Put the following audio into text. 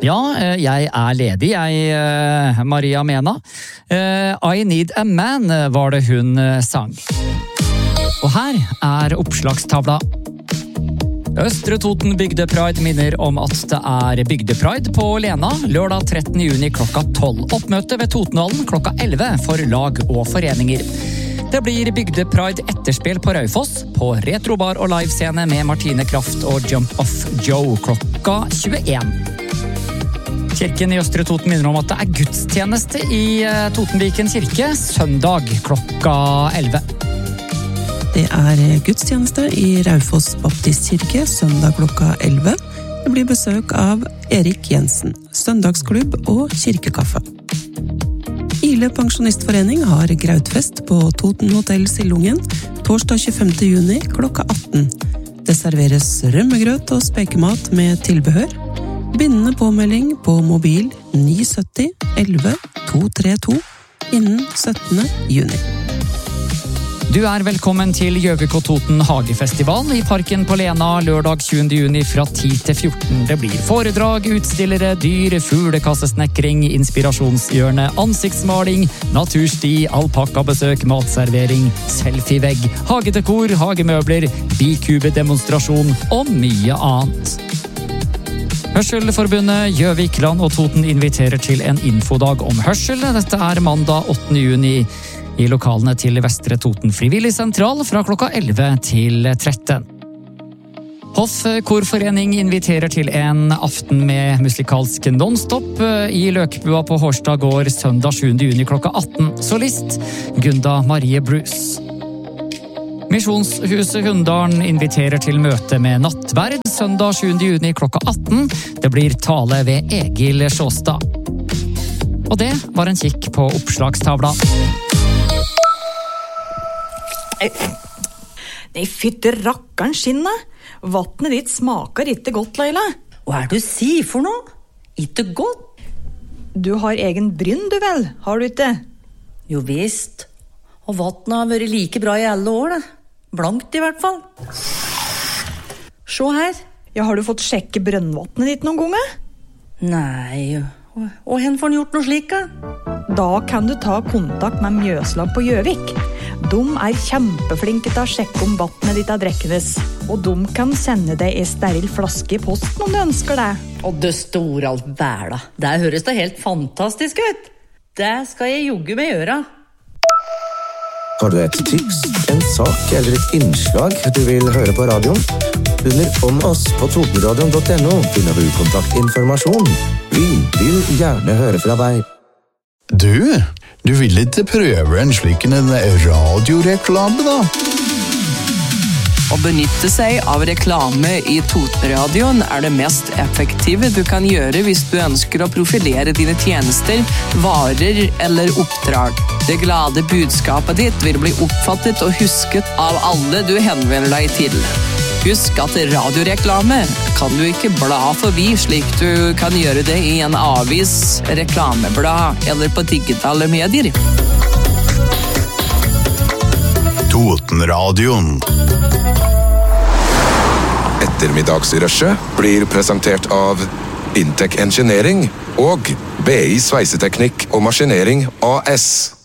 Ja, jeg ledig, Maria Mena. I Need a Man var det hun sang. Og her oppslagstavla. Østre Toten Bygdepride minner om at det bygdepride på Lena lørdag 13. juni klokka 12. Oppmøte ved Totenhallen klokka 11 for lag og foreninger. Det blir bygdepride etterspill på Raufoss, på retrobar og livescene med Martine Kraft og Jump Off Joe klokka 21. Kirken i Østre Toten minner om at det gudstjeneste i Totenviken kirke søndag klokka 11. Det gudstjeneste i Raufoss Baptistkirke søndag klokka 11. Det blir besøk av Erik Jensen, søndagsklubb og kirkekaffe. Ile Pensjonistforening har grautfest på Toten Hotel Sillungen torsdag 25. juni klokka 18. Det serveres rømmegrøt og spekemat med tilbehør. Bindende påmelding på mobil 970 11 232 innen 17. juni. Du velkommen til Gjøvik og Toten Hagefestival i Parken på Lena lørdag 20. juni fra 10 til 14. Det blir foredrag, utstillere, dyr, fuglekassesnekring, inspirasjonshjørne, ansiktsmaling, natursti, alpakkabesøk, matservering, selfievegg, hagedekor, hagemøbler, bikube-demonstrasjon og mye annet. Hørselforbundet Gjøvikland og Toten inviterer til en infodag om hørsel. Dette mandag 8. juni i lokalene til Vestre Toten Frivillig Sentral fra klokka 11 til 13. Hoff Korforening inviterer til en aften med musikalsk non-stop i Løkbua på Hårstad gård søndag 7. juni klokka 18. Solist Gunda Marie Bruce. Misjonshuset Hunndalen inviterer til møte med nattverd søndag 7. juni klokka 18. Det blir tale ved Egil Sjåstad. Og det var en kikk på oppslagstavla. Nei, fytte rakkeren skinne. Vattnet ditt smaker ikke godt, Leila. Hva du sier for noe? Ikke godt? Du har egen brynn, du vel, har du ikke? Jo visst. Og vattnet har vært like bra i alle år, det. Blankt i hvert fall. Se her. Ja, har du fått sjekke brønnvattnet ditt noen ganger? Nei, og hen får han gjort noe slik, da? Da kan du ta kontakt med Mjøslag på Gjøvik. De kjempeflinke til å sjekke om vattnet ditt drekkenes, og de kan sende deg en steril flaske i posten om du ønsker det. Og det store alt bæla. Det høres da helt fantastisk ut. Det skal jeg jogge med gjøre. Har du et tips, en sak eller et innslag du vil høre på radioen? Under om oss på totenradion.no finner du kontaktinformasjon. Vi vil gjerne høre fra deg. Du vil ikke prøve en slik en radioreklame, da? Å benytte seg av reklame i Totenradioen det mest effektive du kan gjøre hvis du ønsker å profilere dine tjenester, varer eller oppdrag. Det glade budskapet ditt vil bli oppfattet og husket av alle du henvender deg til. Husk at radioreklame kan du ikke bla forbi slik du kan gjøre det i en avis, reklameblad eller på digitale medier. Totenradioen. Ettermiddagsrushet blir presentert av Intec Engineering og BI Sveiseteknikk og Maskinering AS.